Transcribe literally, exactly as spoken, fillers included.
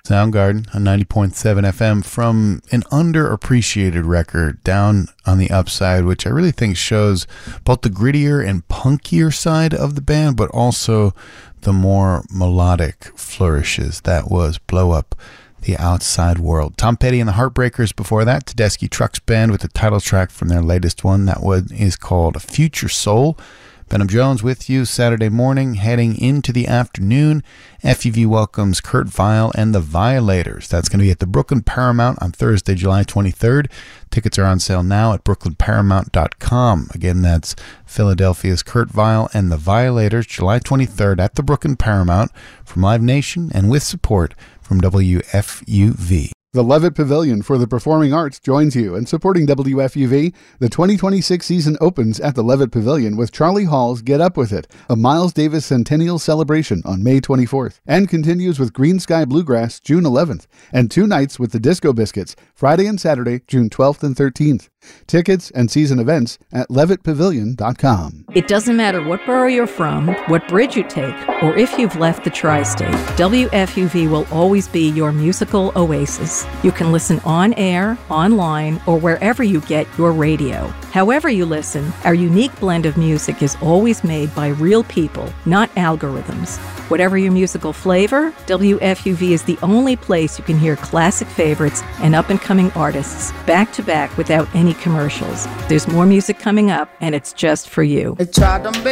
Soundgarden on ninety point seven F M from an underappreciated record, Down on the Upside, which I really think shows both the grittier and punkier side of the band, but also the more melodic flourishes. That was Blow Up the Outside World. Tom Petty and the Heartbreakers before that, Tedeschi Trucks Band with the title track from their latest one. That one is called Future Soul. Benham Jones with you Saturday morning, heading into the afternoon. F U V welcomes Kurt Vile and the Violators. That's going to be at the Brooklyn Paramount on Thursday, July twenty-third. Tickets are on sale now at brooklyn paramount dot com. Again, that's Philadelphia's Kurt Vile and the Violators, July twenty-third at the Brooklyn Paramount from Live Nation and with support from W F U V. The Levitt Pavilion for the Performing Arts joins you in supporting W F U V. The twenty twenty-six season opens at the Levitt Pavilion with Charlie Hall's Get Up With It, a Miles Davis Centennial celebration on May twenty-fourth, and continues with Green Sky Bluegrass June eleventh, and two nights with the Disco Biscuits, Friday and Saturday, June twelfth and thirteenth. Tickets and season events at levitt pavilion dot com. It doesn't matter what borough you're from, what bridge you take, or if you've left the tri-state, W F U V will always be your musical oasis. You can listen on air, online, or wherever you get your radio. However you listen, our unique blend of music is always made by real people, not algorithms. Whatever your musical flavor, W F U V is the only place you can hear classic favorites and up-and-coming artists back to back without any commercials. There's more music coming up, and it's just for you.